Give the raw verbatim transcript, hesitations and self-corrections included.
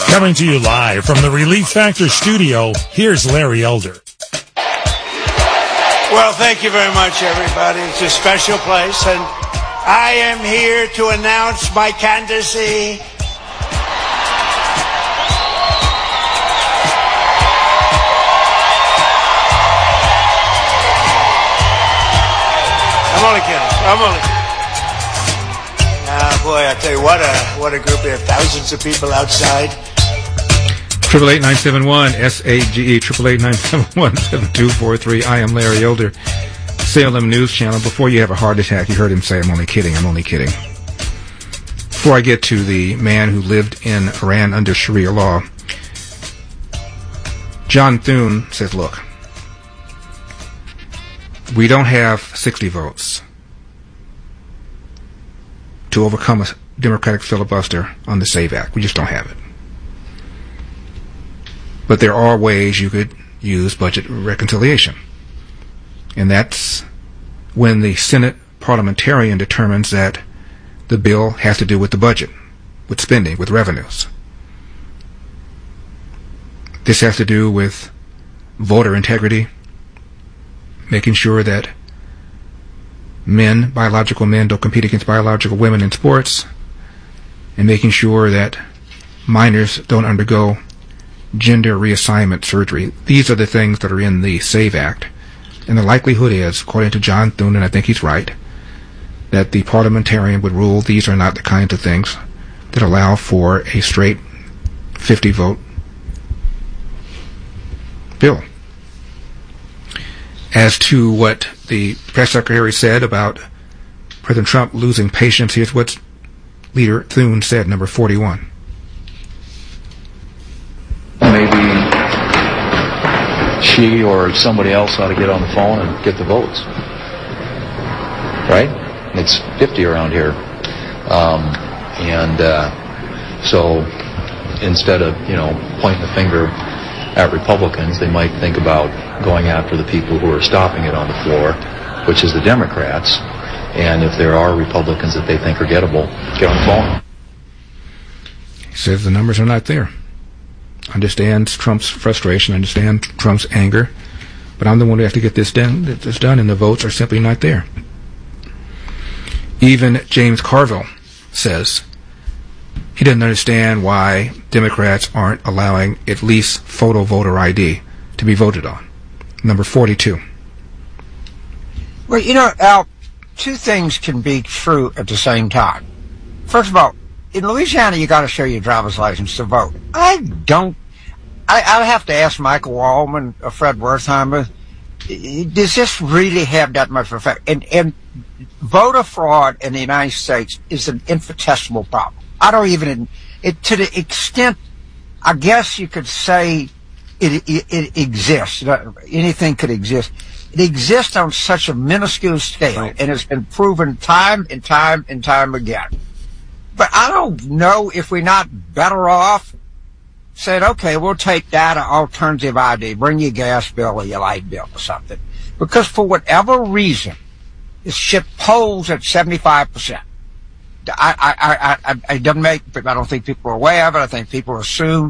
Coming to you live from the Relief Factor studio, here's Larry Elder. Well, thank you very much, everybody. It's a special place, and I am here to announce my candidacy. I'm only kidding. I'm only kidding. Ah, boy, I tell you what a what a group. We have thousands of people outside. Triple eight nine seven one S A G E triple eight nine seven one seven two four three. I am Larry Elder, Salem News Channel. Before you have a heart attack, you heard him say, "I'm only kidding. I'm only kidding." Before I get to the man who lived in Iran under Sharia law, John Thune says, "Look, we don't have sixty votes to overcome a Democratic filibuster on the SAVE Act. We just don't have it. But there are ways you could use budget reconciliation. And that's when the Senate parliamentarian determines that the bill has to do with the budget, with spending, with revenues. This has to do with voter integrity, making sure that men, biological men, don't compete against biological women in sports, and making sure that minors don't undergo gender reassignment surgery. These are the things that are in the SAVE Act. And the likelihood is, according to John Thune, and I think he's right, that the parliamentarian would rule these are not the kinds of things that allow for a straight fifty-vote bill. As to what the press secretary said about President Trump losing patience, here's what Leader Thune said, number forty-one. Maybe she or somebody else ought to get on the phone and get the votes. Right? It's fifty around here. Um, and uh, so instead of, you know, pointing the finger at Republicans, they might think about going after the people who are stopping it on the floor, which is the Democrats. And if there are Republicans that they think are gettable, get on the phone. He says the numbers are not there. Understands Trump's frustration, understands Trump's anger, but I'm the one who has to get this done, this done, and the votes are simply not there. Even James Carville says he doesn't understand why Democrats aren't allowing at least photo voter I D to be voted on. Number forty-two. Well, you know, Al, two things can be true at the same time. First of all, in Louisiana, you got to show your driver's license to vote. I don't. I, I have to ask Michael Wallman or Fred Wertheimer, does this really have that much effect? And, and voter fraud in the United States is an infinitesimal problem. I don't even, it, to the extent, I guess you could say it, it, it exists. Anything could exist. It exists on such a minuscule scale, right, and it's been proven time and time and time again. But I don't know if we're not better off saying, okay, we'll take that alternative I D, bring your gas bill or your light bill or something. Because for whatever reason, this shit polls at seventy-five percent. I, I, I, I, it doesn't make, I don't think people are aware of it. I think people assume